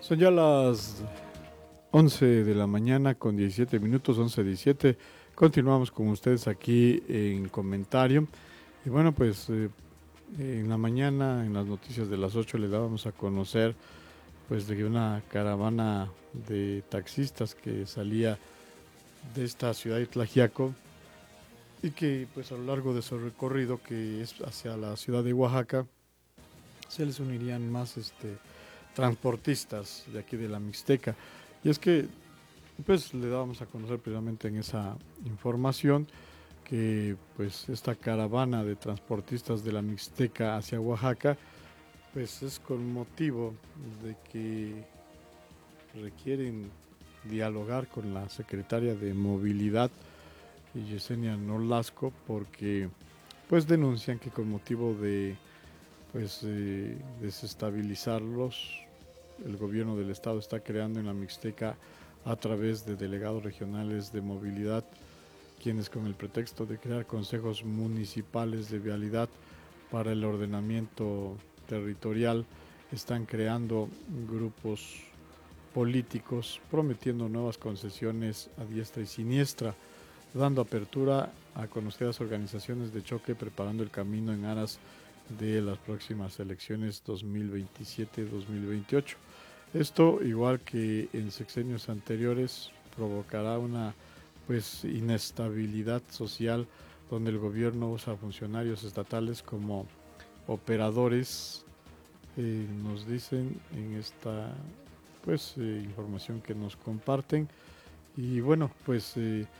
Son ya las 11 de la mañana con 17 minutos, 11:17. Continuamos con ustedes aquí en comentario. Y bueno, pues en la mañana, en las noticias de las 8, le dábamos a conocer pues de una caravana de taxistas que salía de esta ciudad de Tlaxiaco y que pues a lo largo de su recorrido, que es hacia la ciudad de Oaxaca, se les unirían más transportistas de aquí de la Mixteca. Y es que pues le dábamos a conocer precisamente en esa información que pues esta caravana de transportistas de la Mixteca hacia Oaxaca pues es con motivo de que requieren dialogar con la secretaria de Movilidad, Yesenia Nolasco, porque pues denuncian que con motivo de pues desestabilizarlos, el gobierno del estado está creando en la Mixteca a través de delegados regionales de movilidad, quienes con el pretexto de crear consejos municipales de vialidad para el ordenamiento territorial están creando grupos políticos prometiendo nuevas concesiones a diestra y siniestra, dando apertura a conocidas organizaciones de choque, preparando el camino en aras de las próximas elecciones 2027-2028. Esto, igual que en sexenios anteriores, provocará una pues inestabilidad social, donde el gobierno usa funcionarios estatales como operadores, nos dicen en esta pues información que nos comparten. Y bueno, pues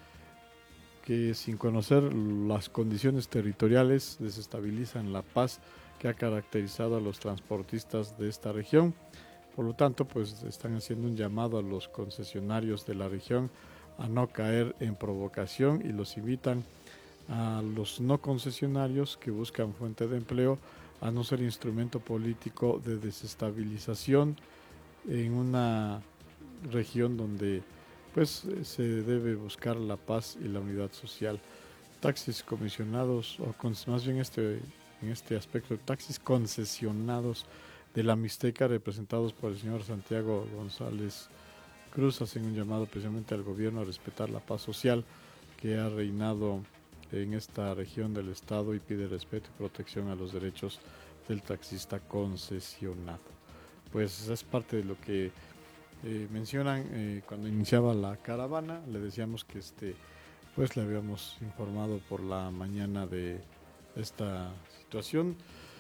que sin conocer las condiciones territoriales desestabilizan la paz que ha caracterizado a los transportistas de esta región. Por lo tanto, pues están haciendo un llamado a los concesionarios de la región a no caer en provocación, y los invitan a los no concesionarios que buscan fuente de empleo a no ser instrumento político de desestabilización en una región donde pues se debe buscar la paz y la unidad social. Taxis comisionados, o más bien en este aspecto, taxis concesionados de la Mixteca, representados por el señor Santiago González Cruz, hacen un llamado precisamente al gobierno a respetar la paz social que ha reinado en esta región del estado, y pide respeto y protección a los derechos del taxista concesionado. Pues es parte de lo que mencionan cuando iniciaba la caravana. Le decíamos que pues le habíamos informado por la mañana de esta situación.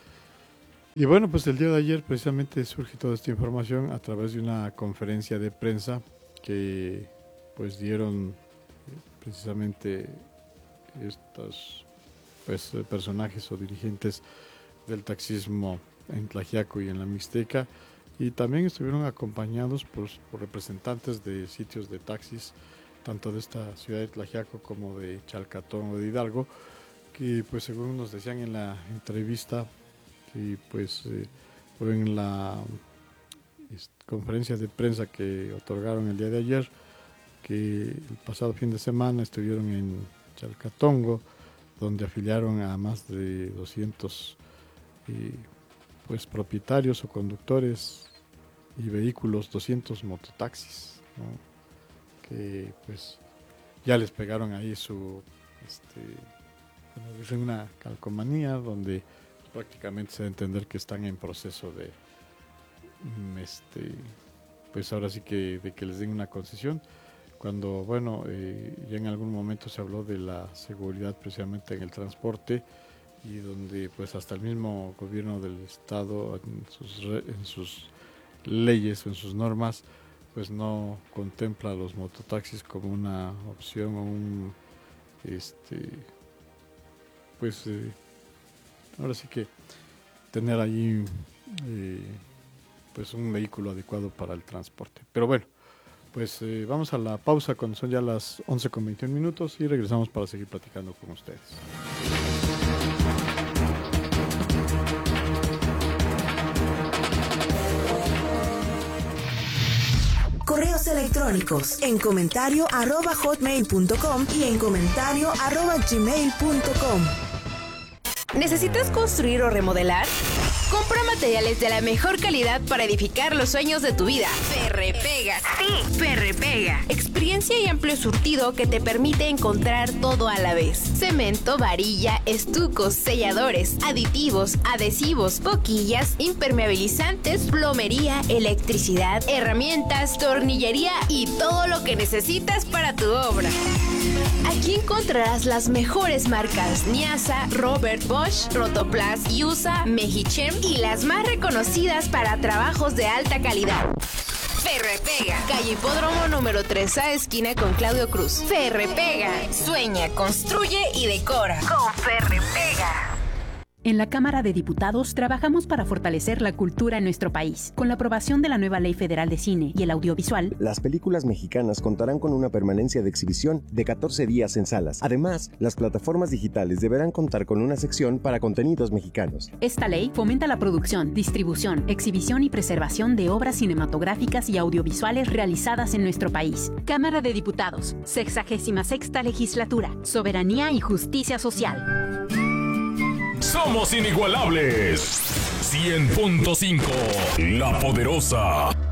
Y bueno, pues el día de ayer precisamente surge toda esta información a través de una conferencia de prensa que pues dieron precisamente estos pues personajes o dirigentes del taxismo en Tlaxiaco y en la Mixteca, y también estuvieron acompañados por representantes de sitios de taxis, tanto de esta ciudad de Tlaxiaco como de Chalcatón o de Hidalgo, que pues según nos decían en la entrevista, que pues fue en la conferencia de prensa que otorgaron el día de ayer, que el pasado fin de semana estuvieron en Chalcatongo, donde afiliaron a más de 200 pues propietarios o conductores y vehículos, 200 mototaxis, ¿no? Que pues ya les pegaron ahí su una calcomanía donde prácticamente se da a entender que están en proceso de pues ahora sí que de que les den una concesión, cuando bueno ya en algún momento se habló de la seguridad precisamente en el transporte, y donde pues hasta el mismo gobierno del estado en sus leyes o en sus normas pues no contempla a los mototaxis como una opción o un pues ahora sí que tener ahí pues un vehículo adecuado para el transporte. Pero bueno, pues vamos a la pausa cuando son ya las 11:21 y regresamos para seguir platicando con ustedes. Correos electrónicos en comentario@hotmail.com y en comentario@gmail.com. ¿Necesitas construir o remodelar? Compra materiales de la mejor calidad para edificar los sueños de tu vida. Ferrepega. Sí, Ferrepega. Experiencia y amplio surtido que te permite encontrar todo a la vez. Cemento, varilla, estucos, selladores, aditivos, adhesivos, boquillas, impermeabilizantes, plomería, electricidad, herramientas, tornillería y todo lo que necesitas para tu obra. Aquí encontrarás las mejores marcas Niasa, Robert Bosch, Rotoplas, USA, Mejichem y las más reconocidas para trabajos de alta calidad. Ferrepega, calle Hipódromo número 3A, esquina con Claudio Cruz. Ferrepega, sueña, construye y decora con Ferrepega. En la Cámara de Diputados trabajamos para fortalecer la cultura en nuestro país. Con la aprobación de la nueva Ley Federal de Cine y el Audiovisual, las películas mexicanas contarán con una permanencia de exhibición de 14 días en salas. Además, las plataformas digitales deberán contar con una sección para contenidos mexicanos. Esta ley fomenta la producción, distribución, exhibición y preservación de obras cinematográficas y audiovisuales realizadas en nuestro país. Cámara de Diputados, 66ª Legislatura, Soberanía y Justicia Social. Somos inigualables. 100.5, La Poderosa.